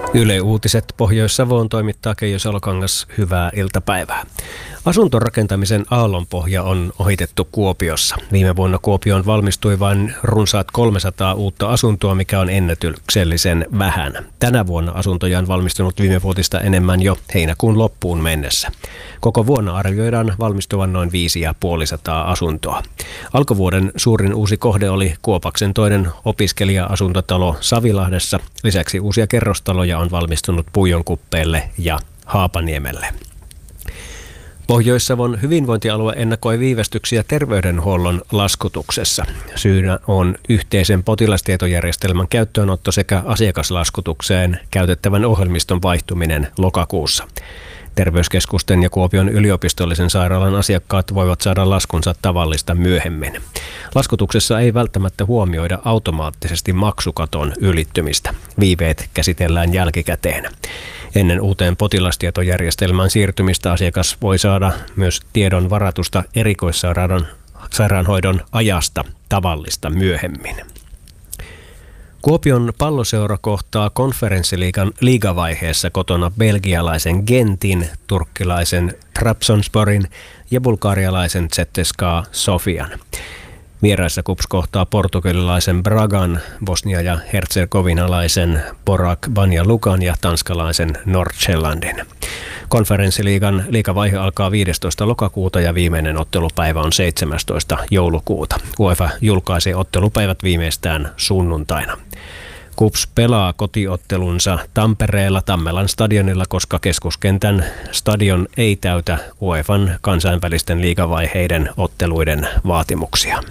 Yle Uutiset Pohjois-Savoon toimittaa Keijo Salokangas. Hyvää iltapäivää. Asuntorakentamisen aallonpohja on ohitettu Kuopiossa. Viime vuonna Kuopioon valmistui vain runsaat 300 uutta asuntoa, mikä on ennätyksellisen vähän. Tänä vuonna asuntoja on valmistunut viime vuotista enemmän jo heinäkuun loppuun mennessä. Koko vuonna arvioidaan valmistuvan noin 550 asuntoa. Alkuvuoden suurin uusi kohde oli Kuopaksen toinen opiskelija-asuntotalo Savilahdessa. Lisäksi uusia kerrostaloja on valmistunut Puijonkuppeelle ja Haapaniemelle. Pohjois-Savon hyvinvointialue ennakoi viivästyksiä terveydenhuollon laskutuksessa. Syynä on yhteisen potilastietojärjestelmän käyttöönotto sekä asiakaslaskutukseen käytettävän ohjelmiston vaihtuminen lokakuussa. Terveyskeskusten ja Kuopion yliopistollisen sairaalan asiakkaat voivat saada laskunsa tavallista myöhemmin. Laskutuksessa ei välttämättä huomioida automaattisesti maksukaton ylittymistä. Viiveet käsitellään jälkikäteen. Ennen uuteen potilastietojärjestelmään siirtymistä asiakas voi saada myös tiedon varatusta erikoissairaanhoidon ajasta tavallista myöhemmin. Kuopion Palloseura kohtaa konferenssiliigan liigavaiheessa kotona belgialaisen Gentin, turkkilaisen Trabzonsporin ja bulgarialaisen ZSKA Sofian. Vieraissa KuPS kohtaa portugalilaisen Bragan, Bosnia- ja herzegovinalaisen Borac Banja Lukan ja tanskalaisen Nordsjællandin. Konferenssiliigan liigavaihe alkaa 15. lokakuuta ja viimeinen ottelupäivä on 17. joulukuuta. UEFA julkaisee ottelupäivät viimeistään sunnuntaina. KuPS pelaa kotiottelunsa Tampereella Tammelan stadionilla, koska keskuskentän stadion ei täytä UEFan kansainvälisten liigavaiheiden otteluiden vaatimuksia.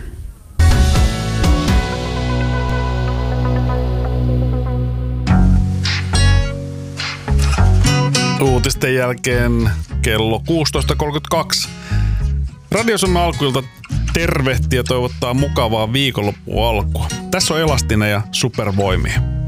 Uutisten jälkeen kello 16.32. Radio Suomen alkuilta tervehtiä ja toivottaa mukavaa viikonloppualkua. Tässä on Elastinen ja Supervoimia.